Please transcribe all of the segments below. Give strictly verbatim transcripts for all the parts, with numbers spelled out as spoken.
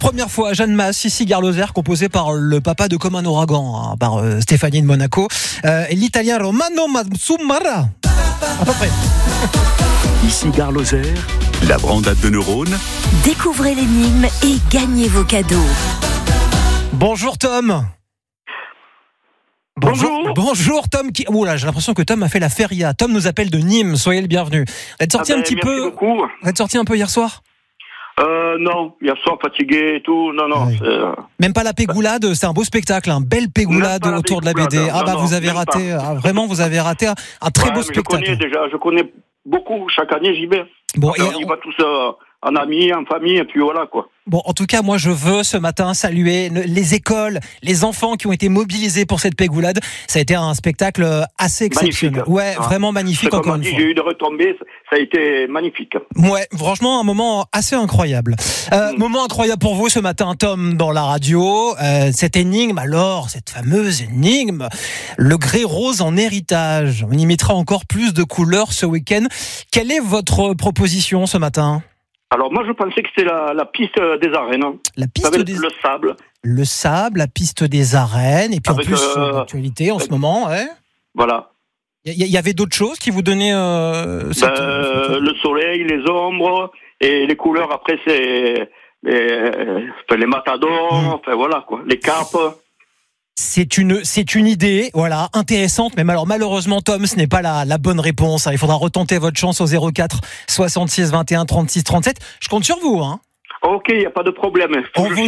Première fois, Jeanne Masse, ici Gare Lozère, composée par le papa de Comme un ouragan, hein, par euh, Stéphanie de Monaco, euh, et l'italien Romano Mazzumara. À peu près. Ici Gare Lozère, la brandade de neurones. Découvrez l'énigme et gagnez vos cadeaux. Bonjour Tom. Bonjour. Bonjour, Bonjour Tom. Qui... Oh là, j'ai l'impression que Tom a fait la feria. Tom nous appelle de Nîmes. Soyez le bienvenu. Vous êtes sorti ah ben, un petit merci peu. Beaucoup. Vous êtes sorti un peu hier soir. Euh, non, hier soir fatigué et tout. Non, non. Oui. C'est, euh... Même pas la pégoulade. C'est un beau spectacle, un belle pégoulade autour de la B D. Ah bah non, vous avez raté. Ah, vraiment, vous avez raté un, un très ouais, beau mais spectacle. Je connais déjà. Je connais beaucoup. Chaque année, j'y vais. Bon, enfin, et on y va tous euh, en amis, en famille, et puis voilà quoi. Bon, en tout cas, moi, je veux ce matin saluer les écoles, les enfants qui ont été mobilisés pour cette pégoulade. Ça a été un spectacle assez exceptionnel. Magnifique. Ouais, ah, vraiment magnifique c'est encore une dit, fois. J'ai eu de retombées, ça a été magnifique. Ouais, franchement, un moment assez incroyable. Euh, mmh. Moment incroyable pour vous ce matin, Tom, dans la radio. Euh, cette énigme, alors, cette fameuse énigme, le grès rose en héritage. On y mettra encore plus de couleurs ce week-end. Quelle est votre proposition ce matin ? Alors moi je pensais que c'était la, la piste des arènes. La piste avec des... le sable. Le sable, la piste des arènes, et puis avec en plus euh... l'actualité en ce moment, ouais. Voilà. Il y, y avait d'autres choses qui vous donnaient euh, cette... ben, cette... le soleil, les ombres et les couleurs. Après c'est les, enfin, les matadors, mmh. enfin voilà quoi, les capes. C'est une, c'est une idée, voilà, intéressante, mais alors malheureusement, Tom, ce n'est pas la, la bonne réponse. Il faudra retenter votre chance au zéro quatre soixante-six vingt et un trente-six trente-sept. Je compte sur vous, hein. Ok, il n'y a pas de problème. On vous...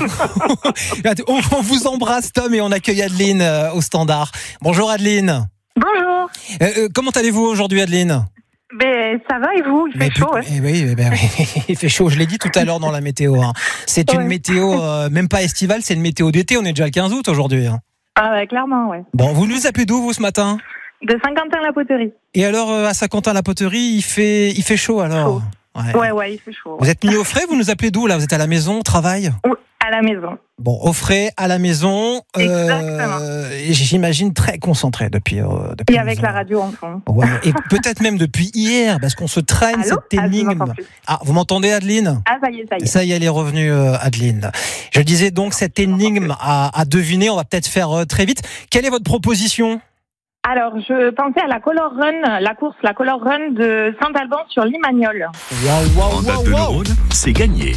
on, on vous embrasse, Tom, et on accueille Adeline euh, au standard. Bonjour Adeline. Bonjour. Euh, euh, comment allez-vous aujourd'hui, Adeline ? Ben, ça va et vous ? Il fait mais chaud. Plus... Ouais. Eh oui, eh ben, il fait chaud. Je l'ai dit tout à l'heure dans la météo. Hein. C'est ouais. une météo, euh, même pas estivale, c'est une météo d'été. On est déjà le quinze août aujourd'hui. Hein. Ah ouais, clairement, ouais. Bon, vous nous appelez d'où, vous, ce matin ? De Saint-Quentin-la-Poterie. Et alors, euh, à Saint-Quentin-la-Poterie, il fait, il fait chaud alors ? Chaud. Ouais. ouais, ouais, il fait chaud. Vous êtes mis au frais ? Vous nous appelez d'où, là ? Vous êtes à la maison, au travail ? Oui, à la maison. Bon, au frais, à la maison. Exactement. Euh, j'imagine très concentré depuis. Euh, depuis et avec la radio en fond. Ouais, et peut-être même depuis hier, parce qu'on se traîne Allô cette énigme. Ah, ah, vous m'entendez, Adeline ? Ah, ça y est, ça y est. Ça y est, elle est revenue, euh, Adeline. Je disais donc cette énigme à, à deviner. On va peut-être faire euh, très vite. Quelle est votre proposition ? Alors, je pensais à la Color Run, la course, la Color Run de Saint-Alban sur Limagnol. Waouh, waouh, waouh, de neurones, c'est gagné.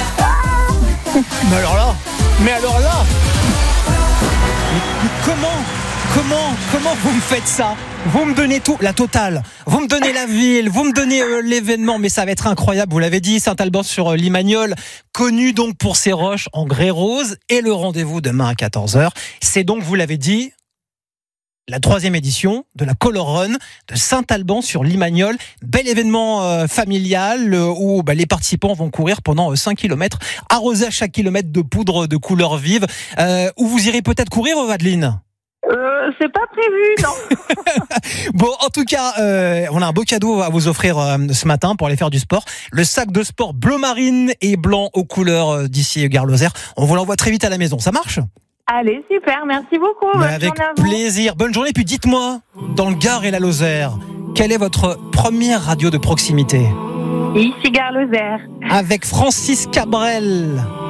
Mais alors là, mais alors là, mais comment, comment, comment vous me faites ça ? Vous me donnez tout, la totale. Vous me donnez la ville, vous me donnez euh, l'événement, mais ça va être incroyable. Vous l'avez dit, Saint-Alban sur euh, Limagnol, connu donc pour ses roches en grès rose, et le rendez-vous demain à quatorze heures. C'est donc, vous l'avez dit, la troisième édition de la Color Run de Saint-Alban sur Limagnol. Bel événement euh, familial euh, où bah, les participants vont courir pendant euh, cinq kilomètres, arrosés à chaque kilomètre de poudre de couleur vive. Euh, où vous irez peut-être courir, Adeline ? Euh, c'est pas prévu, non. Bon, en tout cas, euh, on a un beau cadeau à vous offrir euh, ce matin pour aller faire du sport. Le sac de sport bleu marine et blanc aux couleurs euh, d'ici Gare Lozère. On vous l'envoie très vite à la maison. Ça marche ? Allez, super, merci beaucoup. Bonne avec journée à vous. plaisir. Bonne journée. Puis dites-moi, dans le Gard et la Lozère, quelle est votre première radio de proximité ? Ici Gare Lozère. Avec Francis Cabrel.